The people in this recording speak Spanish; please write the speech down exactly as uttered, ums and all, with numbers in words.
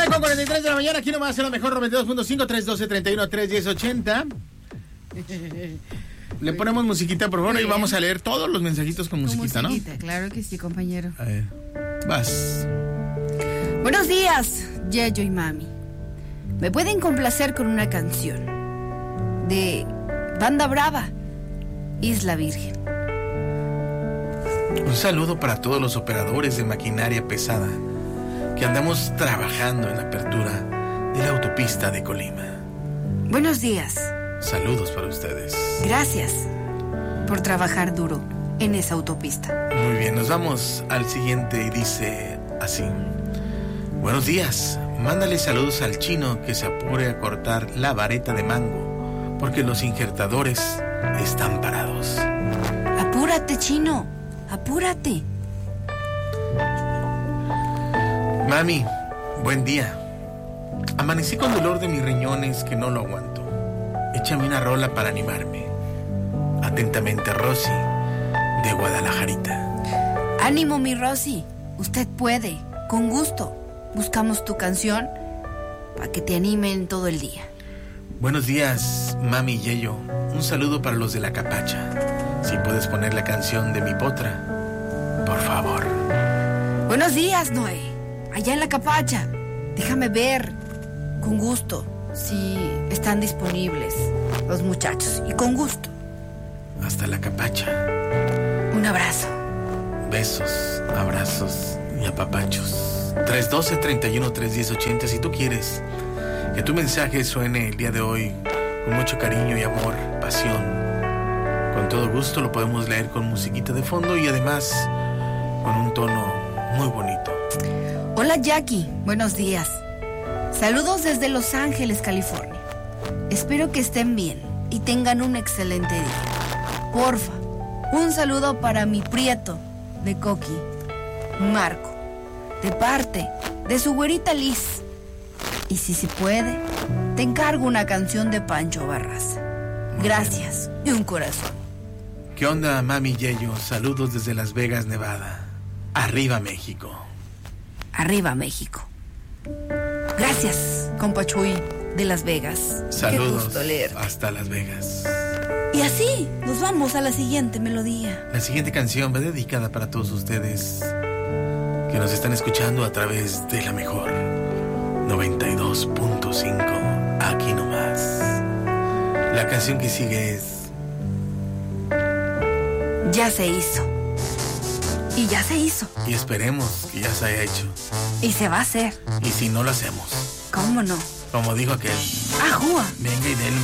con cuarenta y tres de la mañana, aquí nomás en la mejor noventa y dos punto cinco, tres uno dos, tres uno, tres uno cero, ochenta. Le ponemos musiquita, por favor, y vamos a leer todos los mensajitos con, con musiquita, musiquita, ¿no? Claro que sí, compañero. A ver, vas. Buenos días, Yeyo y Mami. Me pueden complacer con una canción de Banda Brava, Isla Virgen. Un saludo para todos los operadores de maquinaria pesada que andamos trabajando en la apertura de la autopista de Colima. Buenos días. Saludos para ustedes. Gracias por trabajar duro en esa autopista. Muy bien, nos vamos al siguiente y dice así. Buenos días, mándale saludos al chino que se apure a cortar la vareta de mango, porque los injertadores están parados. Apúrate, chino, apúrate. Mami, buen día. Amanecí con dolor de mis riñones que no lo aguanto. Échame una rola para animarme. Atentamente, Rosy, de Guadalajarita. Ánimo, mi Rosy. Usted puede. Con gusto. Buscamos tu canción para que te animen todo el día. Buenos días, Mami y Yeyo. Un saludo para los de la Capacha. Si puedes poner la canción de mi potra, por favor. Buenos días, Noé. Allá en la Capacha. Déjame ver. Con gusto. Si están disponibles los muchachos. Y con gusto. Hasta la Capacha. Un abrazo. Besos, abrazos y apapachos. tres uno dos, tres uno, tres uno cero, ochenta. Si tú quieres que tu mensaje suene el día de hoy con mucho cariño y amor, pasión, con todo gusto lo podemos leer con musiquita de fondo y además con un tono muy bonito. Hola, Jackie. Buenos días. Saludos desde Los Ángeles, California. Espero que estén bien y tengan un excelente día. Porfa, un saludo para mi prieto de Coqui, Marco, de parte de su güerita Liz. Y si se puede, te encargo una canción de Pancho Barraza. Gracias y un corazón. ¿Qué onda, Mami Yeyo? Saludos desde Las Vegas, Nevada. Arriba, México. Arriba, México. Gracias, compa Chuy de Las Vegas. Saludos. Qué gusto leerte. Hasta Las Vegas. Y así nos vamos a la siguiente melodía. La siguiente canción va dedicada para todos ustedes que nos están escuchando a través de la mejor noventa y dos punto cinco, aquí nomás. La canción que sigue es Ya se hizo. Y ya se hizo. Y esperemos que ya se haya hecho. Y se va a hacer. Y si no lo hacemos, ¿cómo no? como dijo aquel, ¡Ajúa! venga y denle